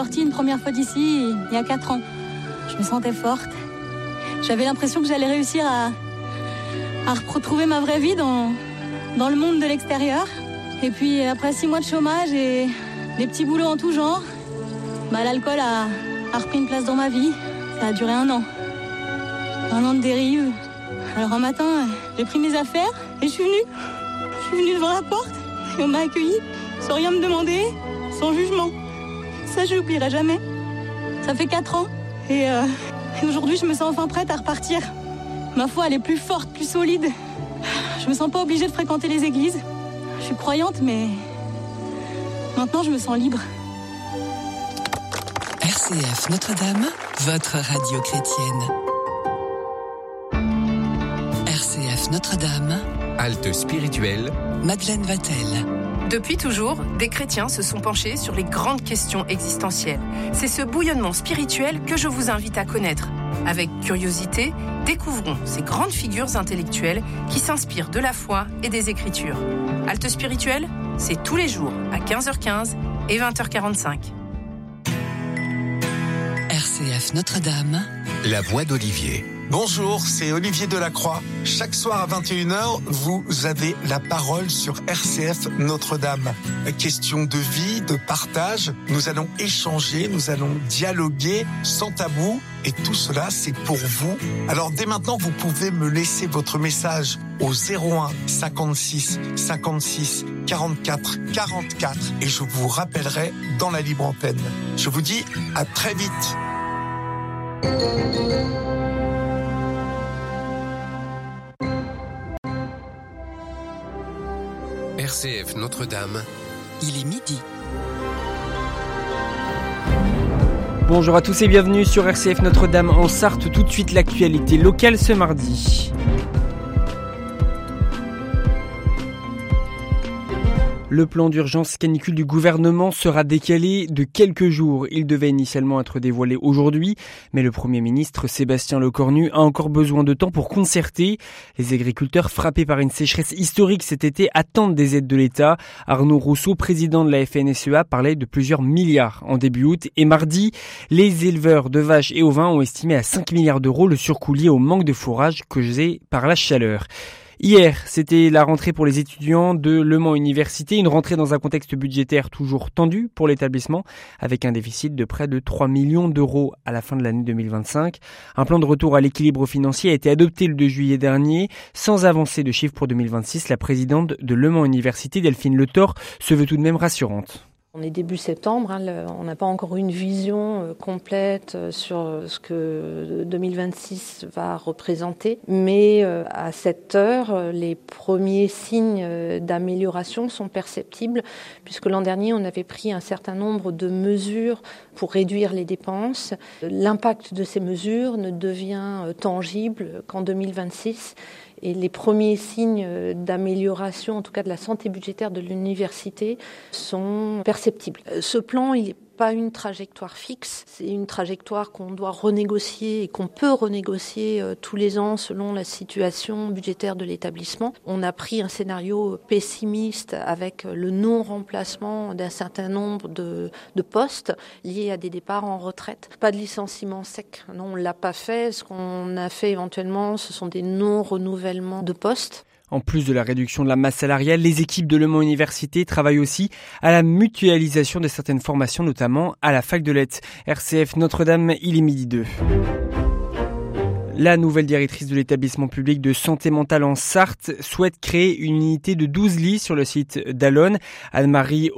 sortie une première fois d'ici il y a 4 ans. Je me sentais forte. J'avais l'impression que j'allais réussir à retrouver ma vraie vie dans le monde de l'extérieur. Et puis après 6 mois de chômage et des petits boulots en tout genre, l'alcool a repris une place dans ma vie. Ça a duré 1 an. 1 an de dérive. Alors un matin, j'ai pris mes affaires et je suis venue devant la porte et on m'a accueillie sans rien me demander, sans jugement. Ça, je l'oublierai jamais. Ça fait 4 ans et aujourd'hui, je me sens enfin prête à repartir. Ma foi, elle est plus forte, plus solide. Je me sens pas obligée de fréquenter les églises. Je suis croyante, mais maintenant, je me sens libre. RCF Notre-Dame, votre radio chrétienne. RCF Notre-Dame, halte spirituelle, Madeleine Vatel. Depuis toujours, des chrétiens se sont penchés sur les grandes questions existentielles. C'est ce bouillonnement spirituel que je vous invite à connaître. Avec curiosité, découvrons ces grandes figures intellectuelles qui s'inspirent de la foi et des Écritures. Halte spirituelle, c'est tous les jours à 15h15 et 20h45. RCF Notre-Dame, la voix d'Olivier. Bonjour, c'est Olivier Delacroix. Chaque soir à 21h, vous avez la parole sur RCF Notre-Dame. Question de vie, de partage, nous allons échanger, nous allons dialoguer sans tabou. Et tout cela, c'est pour vous. Alors dès maintenant, vous pouvez me laisser votre message au 01 56 56 44 44 et je vous rappellerai dans la libre antenne. Je vous dis à très vite. RCF Notre-Dame, il est midi. Bonjour à tous et bienvenue sur RCF Notre-Dame en Sarthe. Tout de suite l'actualité locale ce mardi. Le plan d'urgence canicule du gouvernement sera décalé de quelques jours. Il devait initialement être dévoilé aujourd'hui, mais le Premier ministre Sébastien Lecornu a encore besoin de temps pour concerter. Les agriculteurs frappés par une sécheresse historique cet été attendent des aides de l'État. Arnaud Rousseau, président de la FNSEA, parlait de plusieurs milliards en début août. Et mardi, les éleveurs de vaches et ovins ont estimé à 5 milliards d'euros le surcoût lié au manque de fourrage causé par la chaleur. Hier, c'était la rentrée pour les étudiants de Le Mans Université, une rentrée dans un contexte budgétaire toujours tendu pour l'établissement, avec un déficit de près de 3 millions d'euros à la fin de l'année 2025. Un plan de retour à l'équilibre financier a été adopté le 2 juillet dernier, sans avancer de chiffres pour 2026. La présidente de Le Mans Université, Delphine Le Thor, se veut tout de même rassurante. On est début septembre, on n'a pas encore une vision complète sur ce que 2026 va représenter, mais à cette heure, les premiers signes d'amélioration sont perceptibles, puisque l'an dernier, on avait pris un certain nombre de mesures pour réduire les dépenses. L'impact de ces mesures ne devient tangible qu'en 2026. Et les premiers signes d'amélioration, en tout cas de la santé budgétaire de l'université, sont perceptibles. Ce plan, il n'est pas une trajectoire fixe, c'est une trajectoire qu'on doit renégocier et qu'on peut renégocier tous les ans selon la situation budgétaire de l'établissement. On a pris un scénario pessimiste avec le non-remplacement d'un certain nombre de postes liés à des départs en retraite. Pas de licenciement sec, non, on ne l'a pas fait. Ce qu'on a fait éventuellement, ce sont des non-renouvellements de postes. En plus de la réduction de la masse salariale, les équipes de Le Mans Université travaillent aussi à la mutualisation de certaines formations, notamment à la fac de lettres. RCF Notre-Dame, il est midi 2. La nouvelle directrice de l'établissement public de santé mentale en Sarthe souhaite créer une unité de 12 lits sur le site d'Allonnes. Anne-Marie